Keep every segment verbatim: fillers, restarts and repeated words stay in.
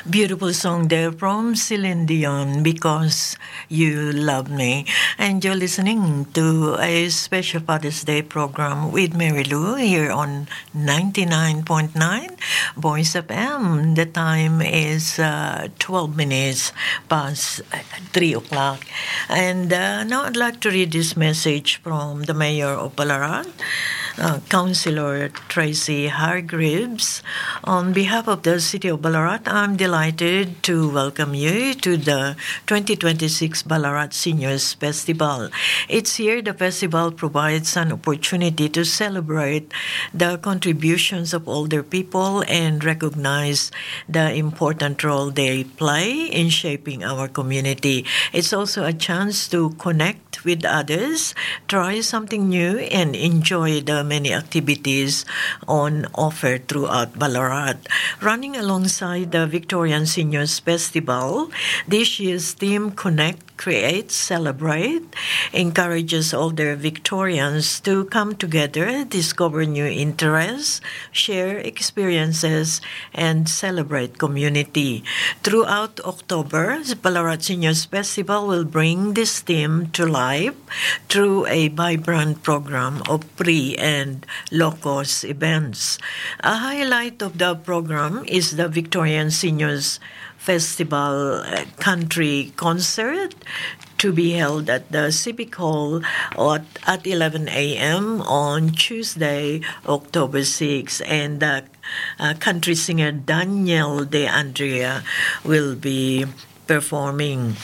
Beautiful song there from Celine Dion, Because You Love Me. And you're listening to a special Father's Day program with Mary Lou here on ninety-nine point nine Voice F M. The time is uh, twelve minutes past three o'clock. And uh, now I'd like to read this message from the Mayor of Ballarat, uh, Councillor Tracy Hargreaves. On behalf of the City of Ballarat, I'm delighted to welcome you to the twenty twenty-six Ballarat Seniors Festival. Each year, the festival provides an opportunity to celebrate the contributions of older people and recognize the important role they play in shaping our community. It's also a chance to connect with others, try something new, and enjoy the many activities on offer throughout Ballarat. Running alongside the Victorian Seniors Festival, this year's theme Connect, Create, Celebrate encourages older Victorians to come together, discover new interests, share experiences, and celebrate community. Throughout October, the Ballarat Seniors Festival will bring this theme to life through a vibrant program of pre- and low-cost events. A highlight of the program is the Victorian Seniors Festival Country Concert, to be held at the Civic Hall at, at eleven a.m. on Tuesday, October sixth. And uh, uh, country singer Daniel De Andrea will be performing.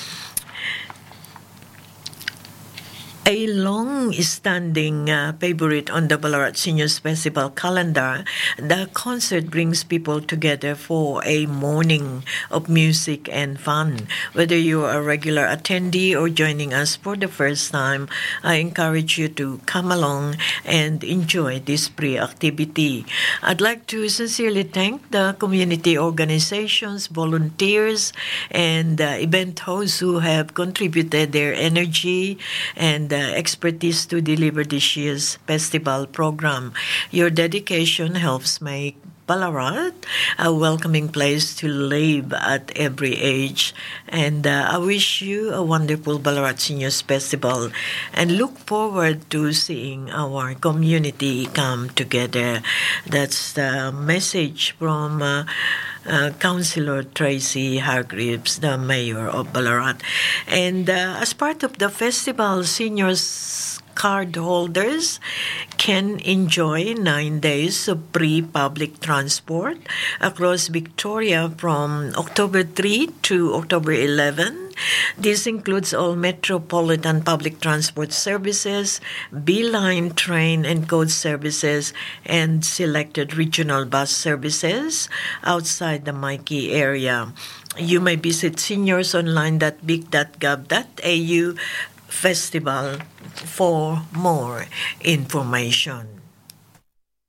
A long-standing uh, favorite on the Ballarat Seniors Festival calendar, the concert brings people together for a morning of music and fun. Whether you are a regular attendee or joining us for the first time, I encourage you to come along and enjoy this free activity. I'd like to sincerely thank the community organizations, volunteers, and uh, event hosts who have contributed their energy and Uh, expertise to deliver this year's festival program. Your dedication helps make Ballarat a welcoming place to live at every age. And uh, I wish you a wonderful Ballarat Seniors Festival and look forward to seeing our community come together. That's the message from uh, Uh, Councillor Tracy Hargreaves, the Mayor of Ballarat. And uh, as part of the festival, seniors card holders can enjoy nine days of free public transport across Victoria from October third to October eleventh. This includes all metropolitan public transport services, B-Line train and coach services, and selected regional bus services outside the Maiki area. You may visit seniorsonline dot vic dot gov dot a u festival for more information.